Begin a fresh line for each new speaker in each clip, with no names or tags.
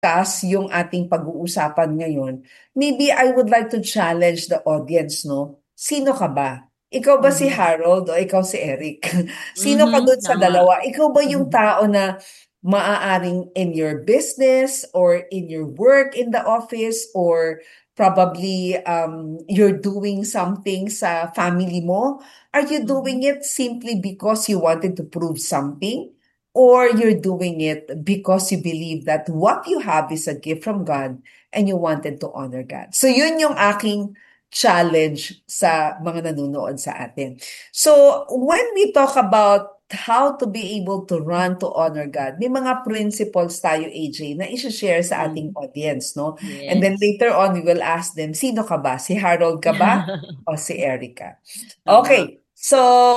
discuss yung ating pag-uusapan ngayon, maybe I would like to challenge the audience, no? Sino ka ba? Ikaw ba si
Mhm.
Harold o ikaw si Eric? Sino ka
Mhm,
dun sa
tama.
dalawa? Ikaw ba yung tao na maaaring in your business or in your work in the office or probably you're doing something sa family mo? Are you
Mhm.
doing it simply because you wanted to prove something? Or you're doing it because you believe that what you have is a gift from God and you wanted to honor God. So yun yung aking challenge sa mga nanonood sa atin. So when we talk about how to be able to run to honor God, may mga principles tayo, AJ, na i-share sa
Mm.
ating audience, no? And then
Yes.
later on, we will ask them, sino ka ba? Si Harold ka ba? O si Erica?
Tama.
Okay. So,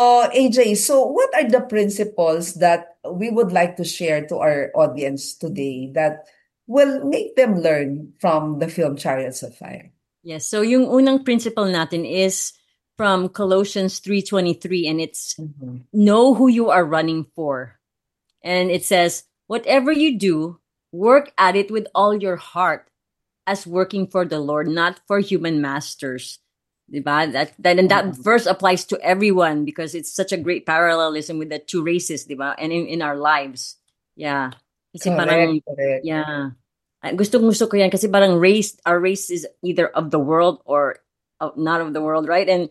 AJ, so what are the principles that we would like to share to our audience today that will make them learn from the film Chariots of Fire?
Yes. So yung unang principle natin is from Colossians 3:23, and it's
Mhm.
know who you are running for. And it says, whatever you do, work at it with all your heart as working for the Lord, not for human masters. Diba? And that
Oo.
verse applies to everyone because it's such a great parallelism with the two races, diba? And in our lives. Yeah. Kasi
Correct,
parang,
correct.
yeah. Gusto ko yan kasi parang our race is either of the world or not of the world, right? And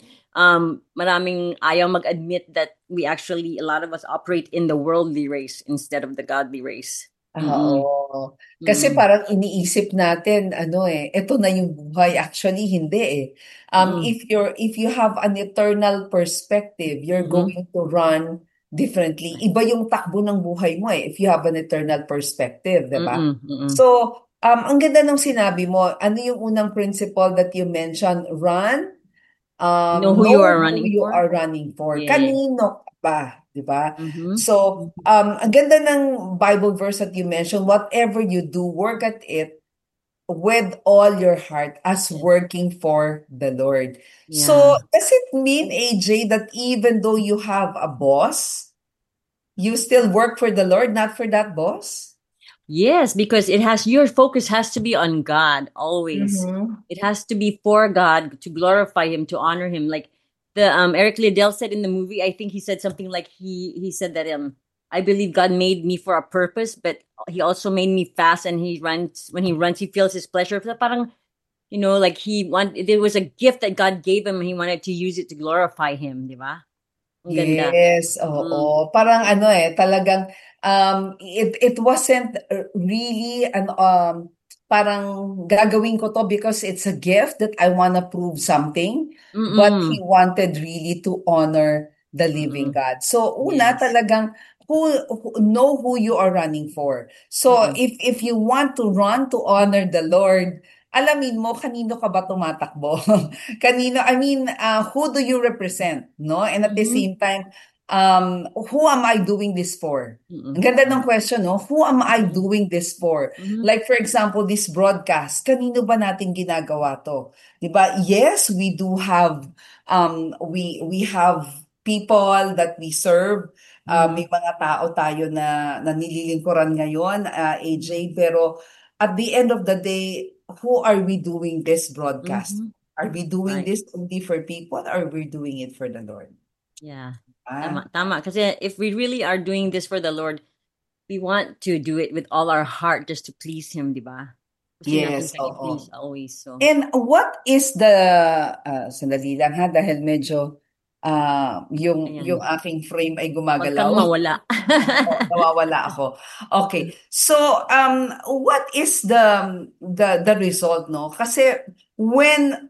maraming ayaw mag-admit that we actually, a lot of us operate in the worldly race instead of the godly race. Mm-mm.
Oo. Kasi
Mm-mm.
parang iniisip natin, ano ito na yung buhay. Actually, hindi eh.
Mm-mm.
If you have an eternal perspective, you're
Mm-mm.
going to run differently. Iba yung takbo ng buhay mo eh, if you have an eternal perspective, di ba?
Mm-mm. Mm-mm.
So, ang ganda ng sinabi mo, ano yung unang principle that you mentioned? Run,
Know who you
know
are
who
running
you
for?
are running for.
Yeah.
Kanino ka ba? Di ba?
Mm-hmm.
So, ang ganda ng Bible verse that you mentioned, whatever you do, work at it with all your heart as
Yes.
working for the Lord. So,
Yeah.
does it mean, AJ, that even though you have a boss, you still work for the Lord, not for that boss?
Yes, because it has your focus has to be on God always.
Mm-hmm.
It has to be for God to glorify Him, to honor Him. Like the Eric Liddell said in the movie, I think he said something like he said that I believe God made me for a purpose, but He also made me fast. And he runs when he runs, he feels His pleasure. So parang like there was a gift that God gave him, and he wanted to use it to glorify Him, di ba? Ang ganda.
Yes,
Mm,
oo. Parang ano talagang it wasn't really an parang gagawin ko to because it's a gift that I wanna prove something, but he
mm,
wanted really to honor the living
mm.
God. So una
Yes.
talagang know who you are running for. So
Mm,
if you want to run to honor the Lord, alamin mo kanino ka ba tumatakbo. Kanino, I mean, who do you represent, no? And at the
mhm,
same time, who am I doing this for? Ang
mm.
ganda ng
Tama.
question, no? Who am I
Mhm,
doing this for?
mhm,
Like for example, this broadcast, kanino ba natin ginagawa to? 'Di ba? Yes, we do have we have people that we serve. May
mhm.
mga tao tayo na nililingkuran ngayon, AJ, pero at the end of the day, who are we doing this broadcast?
Mhm.
Are we doing
Right.
this only for people or we're doing it for the Lord?
Yeah.
Ah,
Tama, tama. Kasi if we really are doing this for the Lord, we want to do it with all our heart just to please Him, di ba? Gusto natin
yes,
siyang
oo.
i-please always. So,
And what is the, sandali lang ha, dahil medyo yung
ayan.
aking frame ay
Huwag kang
gumagalaw.
mawala.
Nawawala ako. Okay. So, what is the result, no? Kasi when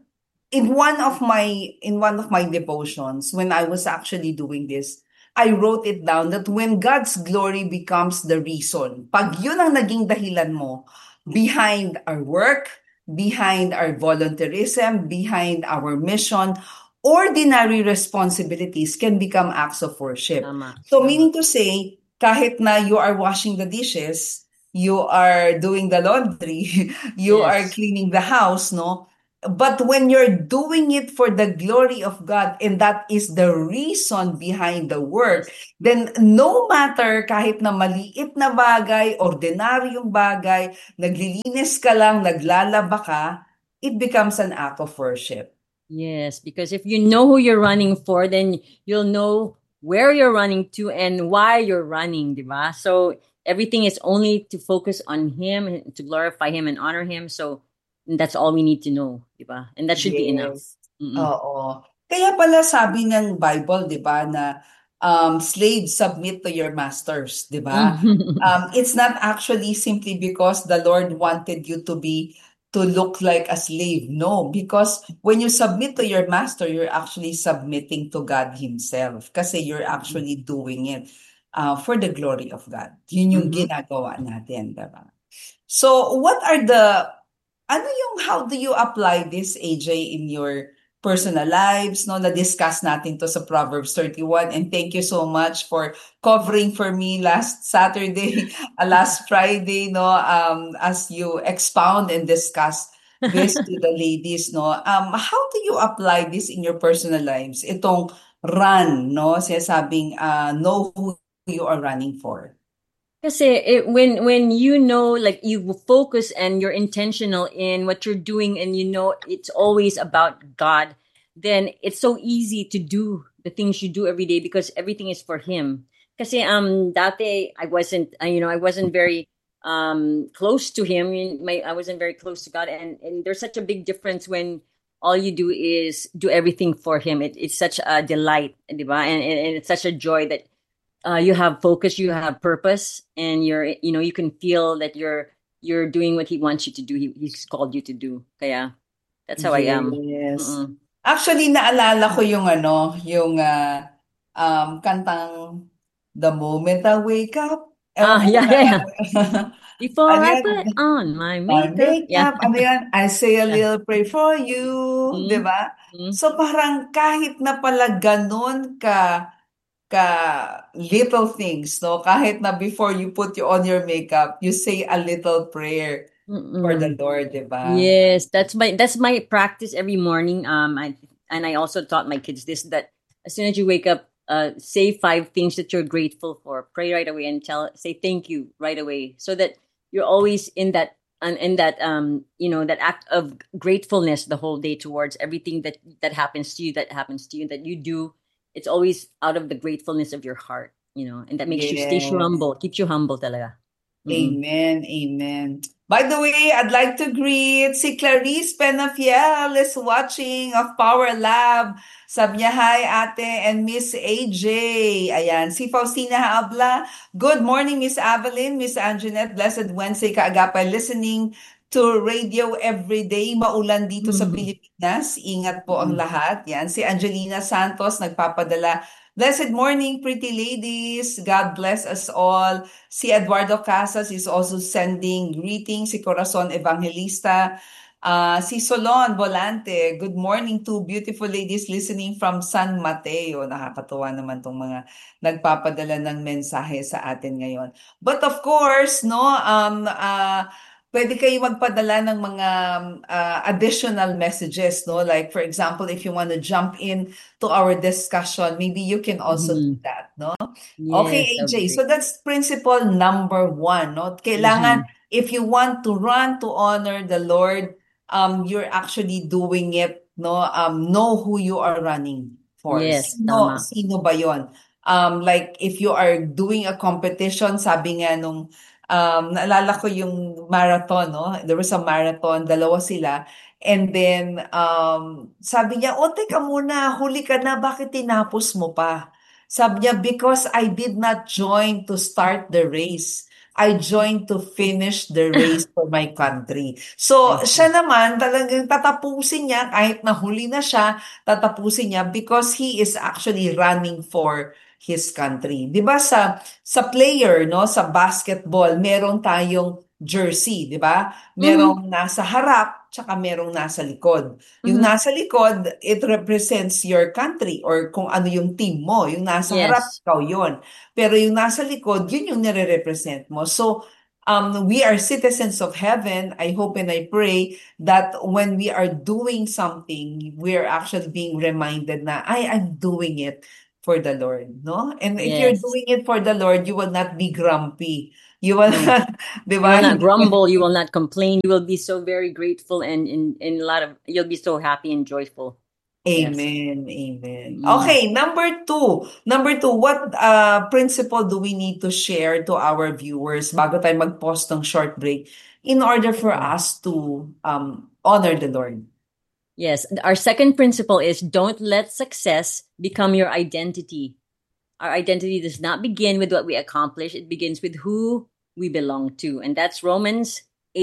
in one of my devotions, when I was actually doing this, I wrote it down that when God's glory becomes the reason, pag yun ang naging dahilan mo behind our work, behind our volunteerism, behind our mission, ordinary responsibilities can become acts of worship.
Tama,
So
tama.
meaning to say, kahit na you are washing the dishes, you are doing the laundry, you are
Yes.
cleaning the house, no? But when you're doing it for the glory of God, and that is the reason behind the work, then no matter kahit na maliit na bagay, ordinaryong bagay, naglilinis ka lang, naglalaba ka, it becomes an act of worship.
Yes, because if you know who you're running for, then you'll know where you're running to and why you're running, diba? So everything is only to focus on him and to glorify him and honor him. So that's all we need to know, diba? And that should be enough.
Yes.
Mm-mm.
Oo. Kaya pala sabi ng Bible, 'di ba, na slaves submit to your masters, 'di ba? It's not actually simply because the Lord wanted you to look like a slave. No, because when you submit to your master, you're actually submitting to God Himself kasi you're actually doing it for the glory of God. Yun yung
Mhm.
ginagawa natin, 'di ba? So, what are the how do you apply this, AJ, in your personal lives? No, na-discuss natin to sa Proverbs 31. And thank you so much for covering for me last Saturday, last Friday, no, as you expound and discuss this to the ladies, no. How do you apply this in your personal lives? Itong run, no, sinasabing know who you are running for.
Kasi when you know, like you focus and you're intentional in what you're doing and you know it's always about God, then it's so easy to do the things you do every day because everything is for him. Kasi dati I wasn't I wasn't very close to him. I wasn't very close to God, and there's such a big difference when all you do is do everything for him. It's such a delight, diba? And it's such a joy that you have focus, you have purpose, and you can feel that you're doing what he wants you to do. He's called you to do. Kaya that's how I am.
Yes.
Mm-mm.
Actually, naalala ko yung yung kantang The Moment I Wake Up. Ewan ko
Yeah,
kung
yeah, yeah. Before
ano
I
yan?
put on my
My
makeup. Yeah.
makeup, ano yan? I say a
Yeah.
little pray for you, di
Mm-hmm.
ba? So parang kahit na pala ganun ka little things, no? Kahit na before you put you on your makeup, you say a little prayer for the
Mm-mm.
Lord, di ba?
Yes, that's my practice every morning. I also taught my kids this, that as soon as you wake up, say 5 things that you're grateful for. Pray right away and say thank you right away, so that you're always in that and in that that act of gratefulness the whole day towards everything that happens to you, that you do. It's always out of the gratefulness of your heart, and that makes you stays you
Yes.
humble, keeps you humble talaga. Mm-mm.
Amen. Amen. By the way, I'd like to greet si Clarice Penafiel is watching of Power Lab. Sabi niya, hi ate and Miss AJ. Ayan. Si Faustina Habla. Good morning, Miss Evelyn, Miss Anjanette. Blessed Wednesday kaagapay listening to radio every day. Maulan dito sa Pilipinas. Ingat po ang
Mm-mm.
lahat. Yan. Si Angelina Santos nagpapadala. Blessed morning, pretty ladies. God bless us all. Si Eduardo Casas is also sending greetings. Si Corazon Evangelista. Si Solon Volante, good morning to beautiful ladies listening from San Mateo. Nakakatuwa naman tong mga nagpapadala ng mensahe sa atin ngayon. But of course, no, pwede kayo magpadala ng mga additional messages, no? Like for example, if you want to jump in to our discussion, maybe you can also do
Mhm.
that, no? Okay,
Yes, that would be
AJ.
great.
So that's principle number one, no? Kailangan,
Mhm.
if you want to run to honor the Lord, you're actually doing it, no? Know who you are running for.
Yes, tama.
Sino ba yon? Like if you are doing a competition, sabi nga nung naalala ko yung marathon, no? There was a marathon, dalawa sila. And then, sabi niya, o teka muna, huli ka na, bakit tinapos mo pa? Sabi niya, because I did not join to start the race. I joined to finish the race for my country.
I
So,
see.
siya naman talagang tatapusin niya, kahit nahuli na siya, tatapusin niya because he is actually running for his country. 'Di ba sa player, no, sa basketball, meron tayong jersey, 'di ba?
Mhm.
Merong nasa harap, tsaka merong nasa likod. Yung
Mhm.
nasa likod, it represents your country or kung ano yung team mo. Yung nasa harap,
Yes.
ikaw yun. Pero yung nasa likod, yun yung nire-represent mo. So, we are citizens of heaven. I hope and I pray that when we are doing something, we're actually being reminded na I'm doing it for the Lord, no? And if you're
Yes.
doing it for the Lord, you will not be grumpy. You will
No.
not, di
You will
ba?
not
Hindi ka.
grumble. You will not complain. You will be so very grateful and in a lot of you'll be so happy and joyful. Yes.
Amen. Amen.
Mm.
Okay, number two. Number two, what principle do we need to share to our viewers bago tayo mag-pause ng short break in order for us to honor the Lord?
Yes. Our second principle is don't let success become your identity. Our identity does not begin with what we accomplish. It begins with who we belong to. And that's Romans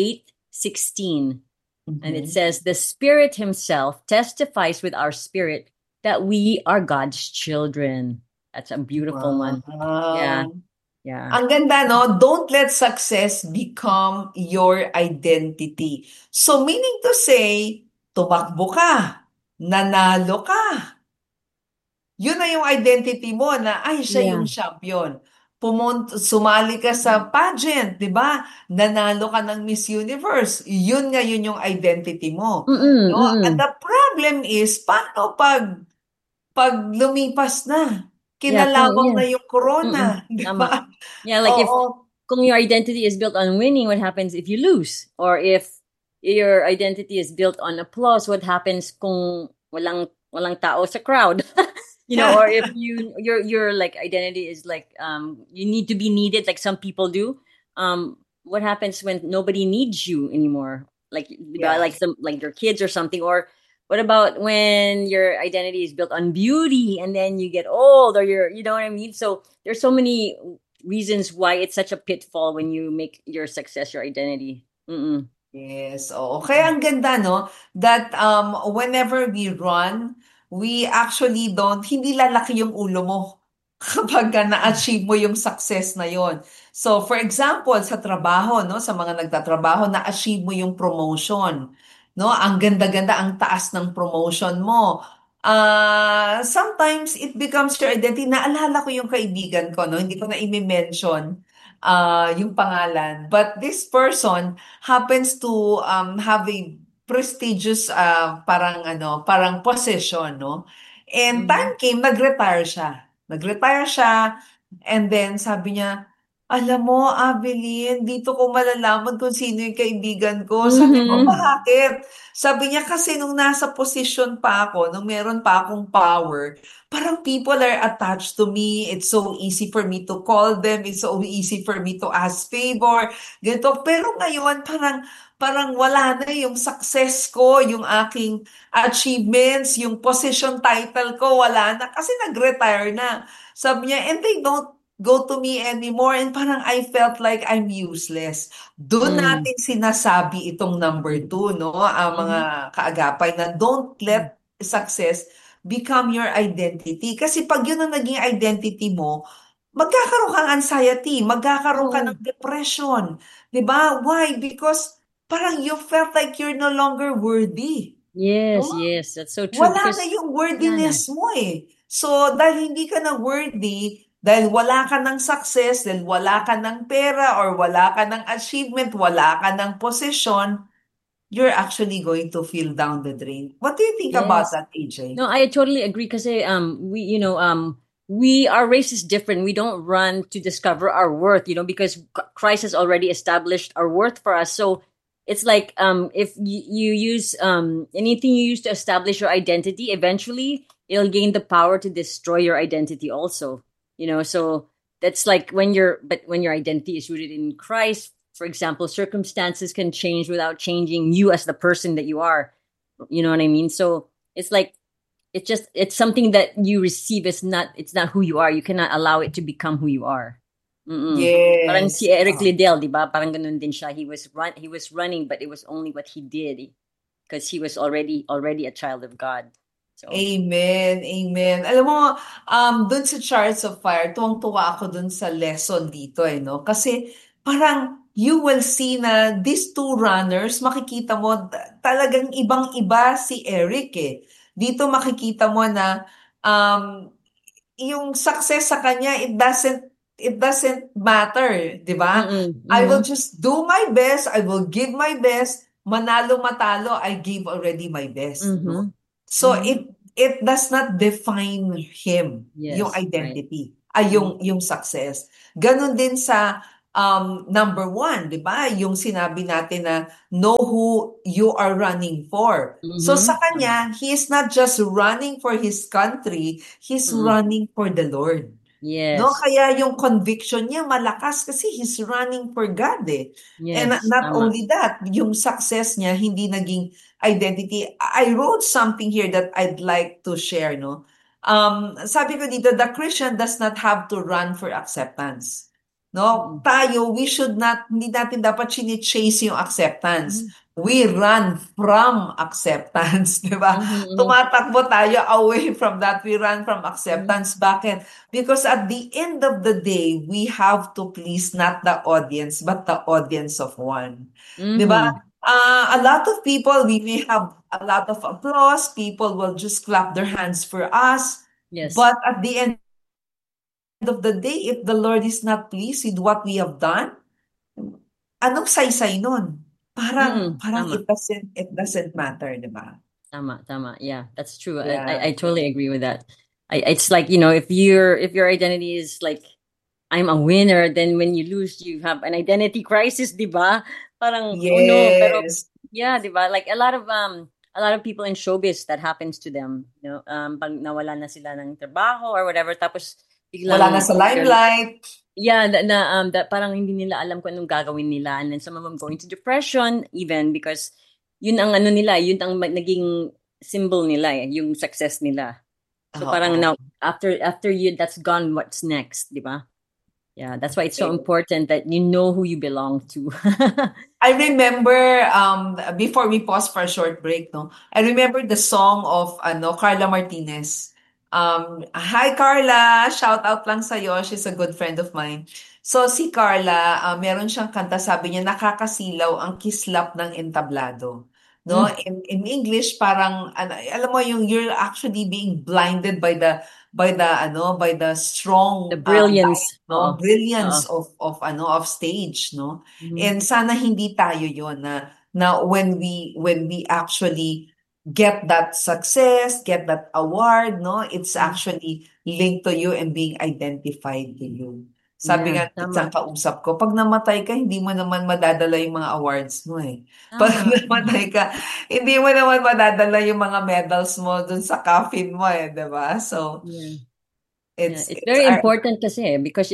8:16. And it
Mhm.
says, the Spirit Himself testifies with our spirit that we are God's children. That's a beautiful one. Yeah.
Wow.
Yeah.
Ang ganda, no? Don't let success become your identity. So meaning to say, tumakbo ka, nanalo ka. Yun na yung identity mo na, ay, siya
Yeah.
yung champion. Sumali ka sa pageant, di ba? Nanalo ka ng Miss Universe. Yun nga yun yung identity mo.
Mm-mm,
No? And
mm-mm.
the problem is, paano pag lumipas na?
Yeah.
Kinalawang
Yeah.
na yung
Mm-mm.
corona, di
Tama.
ba?
Yeah, like if
Oo.
kung your identity is built on winning, what happens if you lose? Or if your identity is built on applause, what happens kung walang tao sa crowd? Or if your like identity is like you need to be needed like some people do. What happens when nobody needs you anymore? Like diba, like
Yes.
some like your kids or something, or what about when your identity is built on beauty and then you get old or you know what I mean? So there's so many reasons why it's such a pitfall when you make your success your identity. Mm-mm.
Yes, oo. Kaya ang ganda, no? That whenever we run, we actually hindi lalaki yung ulo mo kapag na-achieve mo yung success na yon. So, for example, sa trabaho, no? Sa mga nagtatrabaho, na-achieve mo yung promotion. No? Ang ganda-ganda, ang taas ng promotion mo. Sometimes it becomes your identity. Naalala ko yung kaibigan ko, no? Hindi ko na i-mention yung pangalan. But this person happens to have a prestigious parang position, no? And
Mm-hmm.
time came, nag-retire siya. Nag-retire siya and then sabi niya, alam mo, Abilene, dito ko malalaman kung sino yung kaibigan ko. Sabi ko,
Mm-hmm.
bakit? Sabi niya, kasi nung nasa position pa ako, nung meron pa akong power, parang people are attached to me. It's so easy for me to call them. It's so easy for me to ask favor. Ganito. Pero ngayon, parang wala na yung success ko, yung aking achievements, yung position title ko, wala na. Kasi nag-retire na. Sabi niya, and they don't go to me anymore. And parang I felt like I'm useless. Doon
Mm-hmm.
natin sinasabi itong number two, no? Ang mga
Mm-hmm.
kaagapay na don't let success become your identity. Kasi pag yun ang naging identity mo, magkakaroon kang anxiety, magkakaroon ka
Oh,
ng depression. 'Di ba? Why? Because parang you felt like you're no longer worthy. No?
yes, yes, that's so true
Wala na
because
yung
wala na.
worthiness mo eh. So, dahil hindi ka na worthy, dahil wala ka ng success, dahil wala ka ng pera, or wala ka ng achievement, wala ka ng position, you're actually going to feel down the drain. What do you think about
Yes.
that, AJ?
No, I totally agree because we our race is different. We don't run to discover our worth, because Christ has already established our worth for us. So it's like if you use anything you use to establish your identity, eventually it'll gain the power to destroy your identity also. So that's like when your identity is rooted in Christ, for example, circumstances can change without changing you as the person that you are. You know what I mean? So it's like it's something that you receive. It's not who you are. You cannot allow it to become who you are. Mm-mm. Parang
Yes.
si Eric Liddell, di ba? Parang ganun din siya. He was running, but it was only what he did because he was already a child of God. So,
Amen, amen. Alam mo, dun sa Chariots of Fire, tuwang-tuwa ako dun sa lesson dito no? Kasi parang you will see na these two runners, makikita mo talagang ibang-iba si Eric Dito makikita mo na um, yung success sa kanya, it doesn't matter, di ba?
Mm-mm.
I will
Mm-hmm.
just do my best, I will give my best, manalo matalo, I give already my best,
Mm-hmm.
no? So
Mm-hmm.
it does not define him, yung
Yes, right.
identity, ay
Mm-hmm.
yung success. Ganon din sa number one, di ba? Yung sinabi natin na know who you are running for. So
Mm-hmm.
sa kanya, he is not just running for his country, he's
Mm-mm.
running for the Lord. No,
Yes.
kaya yung conviction niya malakas kasi he's running for God eh. And
Yes,
not
tama.
only that, yung success niya hindi naging identity. I wrote something here that I'd like to share, no. Sabi ko dito, the Christian does not have to run for acceptance. No,
Mm-mm.
tayo, we should not, hindi natin dapat chase yung acceptance.
Mm-hmm.
We run from acceptance, di ba?
Mm-hmm.
Tumatakbo tayo away from that. We run from
Mm-hmm.
acceptance. Bakit? Because at the end of the day, we have to please not the audience, but the audience of one. Di ba?
Mm-hmm.
A lot of people, we may have a lot of applause. People will just clap their hands for us.
Yes.
But at the end of the day, if the Lord is not pleased with what we have done, anong saysay nun? Parang,
Mm-mm.
parang
Tama.
it doesn't matter, di ba?
Tama, tama. Yeah, that's true.
Yeah.
I totally agree with that. It's like, if your identity is like I'm a winner, then when you lose, you have an identity crisis, 'di ba? Parang oh no, pero
Yes.
yeah, 'di ba? Like a lot of people in showbiz that happens to them, pag nawala na sila ng trabaho or whatever tapos
Wala na
biglang
sa limelight.
yeah, that parang hindi nila alam kung anong gagawin nila and then some of them go into depression even because yun ang ano nila, yun ang naging symbol nila yung success nila. So parang
Oo.
now after you that's gone, what's next, 'di ba? Yeah, that's why it's so important that you know who you belong to.
I remember before we pause for a short break, no. I remember the song of Carla Martinez. Hi Carla, shout out lang sa She's a good friend of mine. So si Carla, meron siyang kanta, sabi niya nakakasilaw ang kislap ng entablado. No,
Mm,
in English parang alam mo yung you're actually being blinded by the
the
strong light,
brilliance.
no,
Oo.
brilliance of stage, no.
Mhm,
And sana hindi tayo yon na when we actually get that success, get that award, no, it's
mhm.
actually linked to you and being identified to you. Sabi
Yeah,
nga ng isang
tama.
kausap ko, pag namatay ka, hindi mo naman madadala yung mga awards mo eh. Pag
Tama.
namatay ka, hindi mo naman madadala yung mga medals mo dun sa coffin mo eh, 'di ba? So,
Yeah. Yeah,
it's
it's
it's
very
our
important kasi because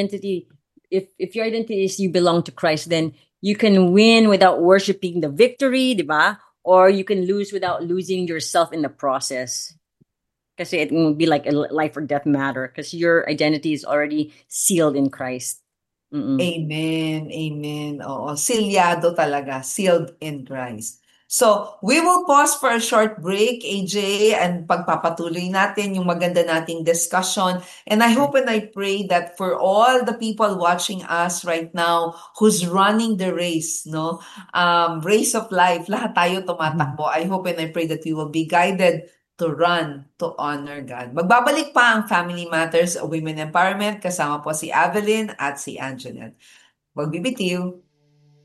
if your identity is you belong to Christ, then you can win without worshiping the victory, 'di ba? Or you can lose without losing yourself in the process. Kasi it will be like a life or death matter because your identity is already sealed in Christ. Mm-mm.
Amen, amen. Oo, silyado talaga, sealed in Christ. So, we will pause for a short break, AJ, and pagpapatuloy natin yung maganda nating discussion. And I
Okay.
hope and I pray that for all the people watching us right now who's running the race, no? Race of life, lahat tayo
Mhm.
tumatakbo. I hope and I pray that we will be guided to run to honor God. Magbabalik pa ang Family Matters Women Empowerment kasama po si Evelyn at si Anjanette. Magbibitiw.